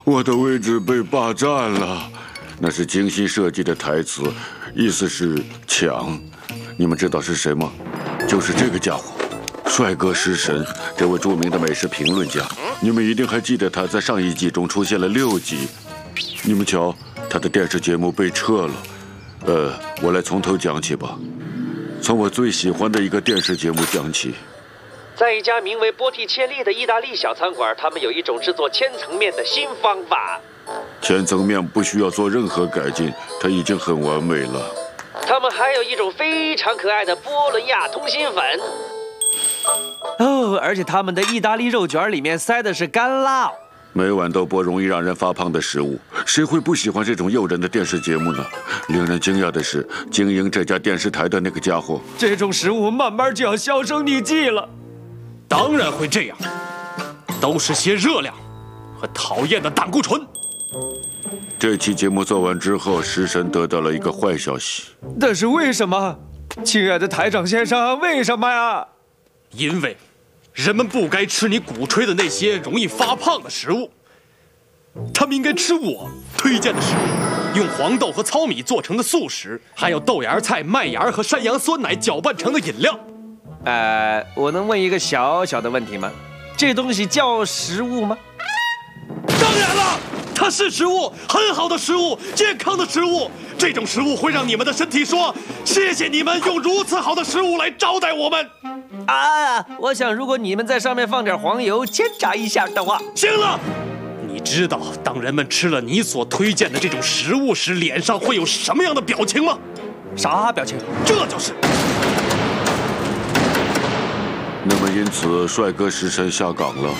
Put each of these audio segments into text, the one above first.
我的位置被霸占了，那是精心设计的台词，意思是抢。你们知道是谁吗？就是这个家伙，帅哥食神，这位著名的美食评论家。你们一定还记得他在上一季中出现了6集。你们瞧，他的电视节目被撤了。我来从头讲起吧，从我最喜欢的一个电视节目讲起。 在一家名为波提切利的意大利小餐馆，他们有一种制作千层面的新方法。 千层面不需要做任何改进，它已经很完美了。 他们还有一种非常可爱的波伦亚通心粉。哦，而且他们的意大利肉卷里面塞的是干辣。 每碗都不容易让人发胖的食物，谁会不喜欢这种诱人的电视节目呢？令人惊讶的是，经营这家电视台的那个家伙， 这种食物慢慢就要销声匿迹了。 当然会这样，都是些热量和讨厌的胆固醇。 这期节目做完之后，食神得到了一个坏消息。 但是为什么？亲爱的台长先生，为什么呀？ 因为人们不该吃你鼓吹的那些容易发胖的食物，他们应该吃我推荐的食物，用黄豆和糙米做成的素食，还有豆芽菜、麦芽和山羊酸奶搅拌成的饮料。 我能问一个小小的问题吗？这东西叫食物吗？ 当然了，它是食物，很好的食物，健康的食物。这种食物会让你们的身体说：“谢谢你们用如此好的食物来招待我们。” 我想如果你们在上面放点黄油，煎炸一下的话。 行了，你知道当人们吃了你所推荐的这种食物时，脸上会有什么样的表情吗？ 啥表情？ 这就是。 那么因此，帅哥食神下岗了。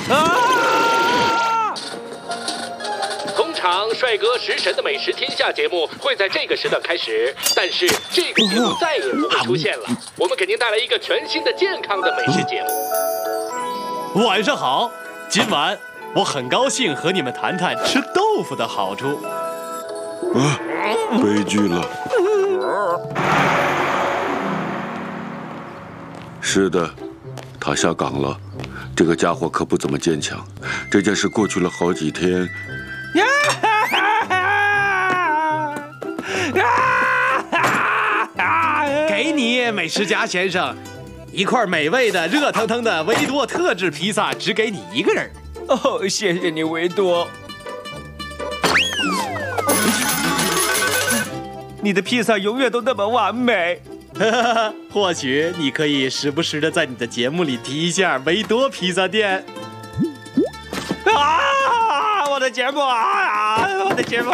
通常，帅哥食神的美食天下节目会在这个时段开始，但是这个节目再也不会出现了。我们肯定带来一个全新的健康的美食节目。 晚上好，今晚我很高兴和你们谈谈吃豆腐的好处。 悲剧了。是的。他下岗了，这个家伙可不怎么坚强。这件事过去了好几天。 给你，美食家先生，一块美味的、热腾腾的维多特制披萨，只给你一个人。 哦，谢谢你，维多。你的披萨永远都那么完美。 或许你可以时不时的在你的节目里提一下维多披萨店。 我的节目我的节目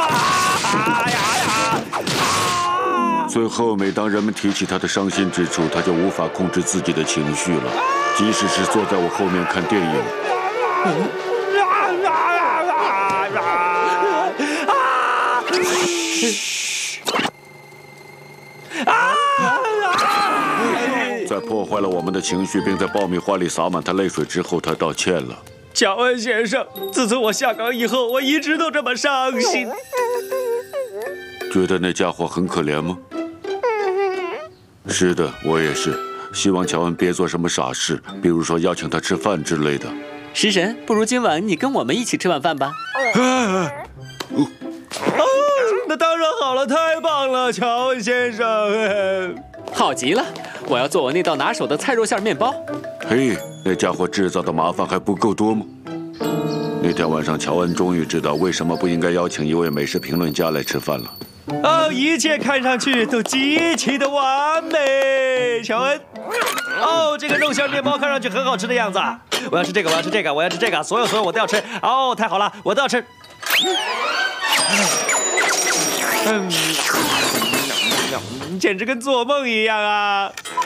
最后，每当人们提起他的伤心之处，他就无法控制自己的情绪了，即使是坐在我后面看电影。在破坏了我们的情绪，并在爆米花里洒满他泪水之后，他道歉了。 乔恩先生，自从我下岗以后，我一直都这么伤心。 觉得那家伙很可怜吗？是的，我也是。希望乔恩别做什么傻事，比如说邀请他吃饭之类的。 食神，不如今晚你跟我们一起吃晚饭吧。 那当然好了，太棒了，乔恩先生。 好极了，我要做我那道拿手的菜肉馅面包。 嘿，那家伙制造的麻烦还不够多吗？那天晚上，乔恩终于知道为什么不应该邀请一位美食评论家来吃饭了。 一切看上去都极其的完美，乔恩。这个肉馅面包看上去很好吃的样子。我要吃这个，我要吃这个，我要吃这个，所有我都要吃。太好了，我都要吃。简直跟做梦一样啊！